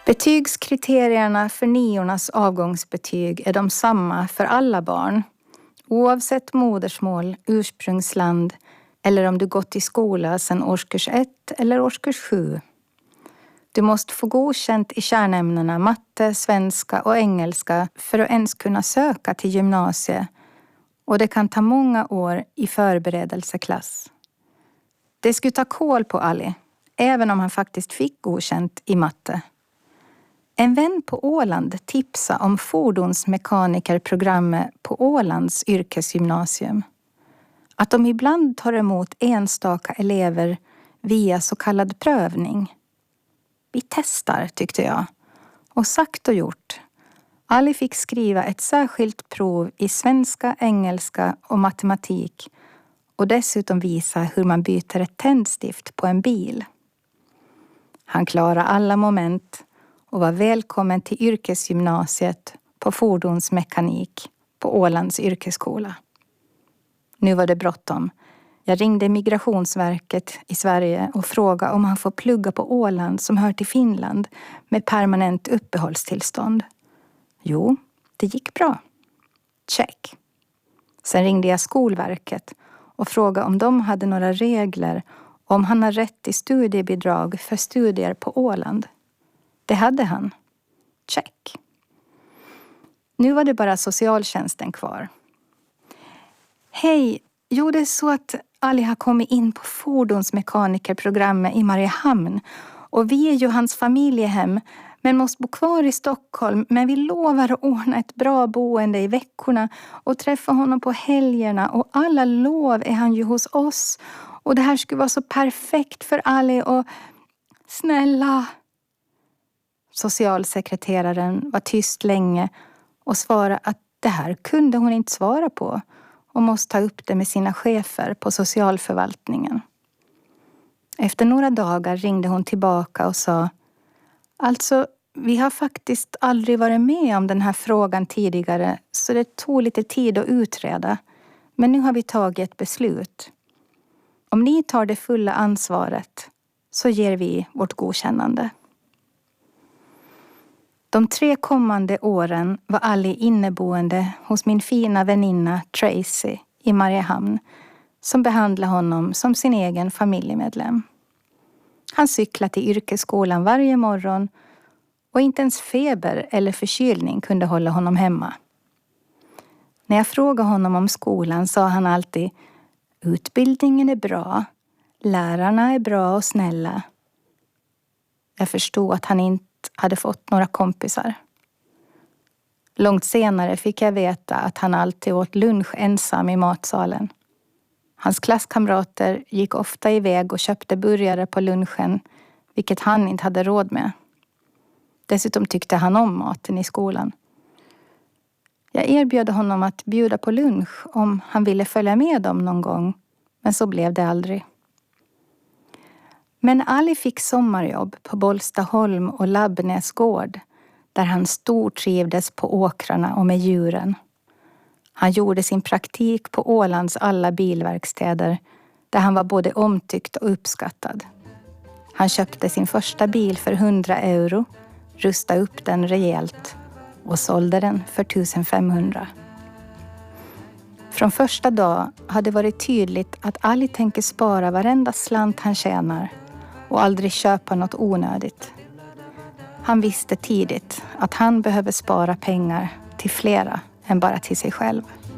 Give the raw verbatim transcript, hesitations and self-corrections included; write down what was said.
Betygskriterierna för niornas avgångsbetyg är de samma för alla barn, oavsett modersmål, ursprungsland eller om du gått i skola sedan årskurs ett eller årskurs sju. Du måste få godkänt i kärnämnena matte, svenska och engelska för att ens kunna söka till gymnasiet, och det kan ta många år i förberedelseklass. Det skulle ta kål på Ali, även om han faktiskt fick godkänt i matte. En vän på Åland tipsade om fordonsmekanikerprogrammet på Ålands yrkesgymnasium. Att de ibland tar emot enstaka elever via så kallad prövning. Vi testar, tyckte jag. Och sagt och gjort. Ali fick skriva ett särskilt prov i svenska, engelska och matematik och dessutom visa hur man byter ett tändstift på en bil. Han klarade alla moment och var välkommen till yrkesgymnasiet på fordonsmekanik på Ålands yrkesskola. Nu var det bråttom. Jag ringde Migrationsverket i Sverige och frågade om han får plugga på Åland som hör till Finland med permanent uppehållstillstånd. Jo, det gick bra. Check. Sen ringde jag Skolverket och frågade om de hade några regler om han har rätt till studiebidrag för studier på Åland. Det hade han. Check. Nu var det bara socialtjänsten kvar. Hej, jo det är så att Ali har kommit in på fordonsmekanikerprogrammet i Mariehamn och vi är ju hans familjehem men måste bo kvar i Stockholm, men vi lovar att ordna ett bra boende i veckorna och träffa honom på helgerna och alla lov är han ju hos oss och det här skulle vara så perfekt för Ali och snälla. Socialsekreteraren var tyst länge och svarade att det här kunde hon inte svara på och måste ta upp det med sina chefer på socialförvaltningen. Efter några dagar ringde hon tillbaka och sa: Alltså, vi har faktiskt aldrig varit med om den här frågan tidigare så det tog lite tid att utreda. Men nu har vi tagit ett beslut. Om ni tar det fulla ansvaret så ger vi vårt godkännande. De tre kommande åren var Ali inneboende hos min fina väninna Tracy i Mariehamn som behandlade honom som sin egen familjemedlem. Han cyklade till yrkesskolan varje morgon och inte ens feber eller förkylning kunde hålla honom hemma. När jag frågade honom om skolan sa han alltid: utbildningen är bra, lärarna är bra och snälla. Jag förstod att han inte hade fått några kompisar. Långt senare fick jag veta att han alltid åt lunch ensam i matsalen. Hans klasskamrater gick ofta iväg och köpte burgare på lunchen, vilket han inte hade råd med. Dessutom tyckte han om maten i skolan. Jag erbjöd honom att bjuda på lunch om han ville följa med dem någon gång, men så blev det aldrig. Men Ali fick sommarjobb på Bollstaholm och Labbnäs gård, där han stortrivdes på åkrarna och med djuren. Han gjorde sin praktik på Ålands alla bilverkstäder, där han var både omtyckt och uppskattad. Han köpte sin första bil för hundra euro, rustade upp den rejält och sålde den för tusenfemhundra. Från första dag hade det varit tydligt att Ali tänker spara varenda slant han tjänar och aldrig köpa något onödigt. Han visste tidigt att han behöver spara pengar till flera än bara till sig själv.